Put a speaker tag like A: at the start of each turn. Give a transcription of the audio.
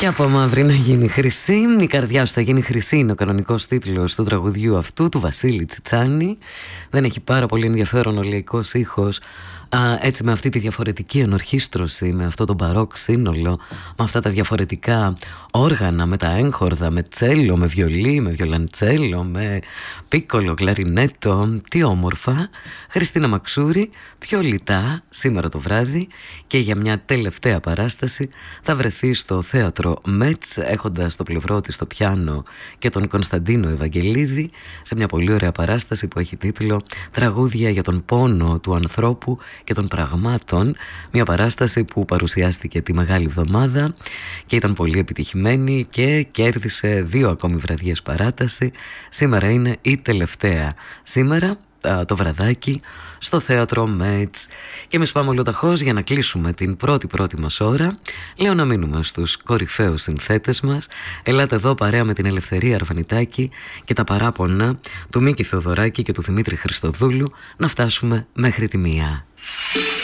A: Και από μαύρη να γίνει χρυσή, η καρδιά σου θα γίνει χρυσή, είναι ο κανονικός τίτλος του τραγουδιού αυτού, του Βασίλη Τσιτσάνη. Δεν έχει πάρα πολύ ενδιαφέρον ο λαϊκός ήχος, έτσι με αυτή τη διαφορετική ενορχήστρωση, με αυτό το μπαρόκ σύνολο, με αυτά τα διαφορετικά όργανα, με τα έγχορδα, με τσέλο, με βιολί, με βιολαντσέλο, με πίκολο, κλαρινέτο. Τι όμορφα. Χριστίνα Μαξούρη, πιο λιτά σήμερα το βράδυ, και για μια τελευταία παράσταση θα βρεθεί στο θέατρο Μέτς, έχοντας στο πλευρό της το πιάνο και τον Κωνσταντίνο Ευαγγελίδη, σε μια πολύ ωραία παράσταση που έχει τίτλο «Τραγούδια για τον πόνο του ανθρώπου και των πραγμάτων», μια παράσταση που παρουσιάστηκε τη Μεγάλη Εβδομάδα και ήταν πολύ επιτυχημένη και κέρδισε 2 ακόμη βραδιές παράταση. Σήμερα είναι η τελευταία. Σήμερα το βραδάκι στο θέατρο Μέτς. Και εμείς πάμε ολοταχώς για να κλείσουμε την πρώτη μας ώρα. Λέω να μείνουμε στους κορυφαίους συνθέτες μας. Ελάτε εδώ παρέα με την Ελευθερία Αρβανιτάκη και τα παράπονα του Μίκη Θεοδωράκη και του Δημήτρη Χριστοδούλου να φτάσουμε μέχρι τη 1.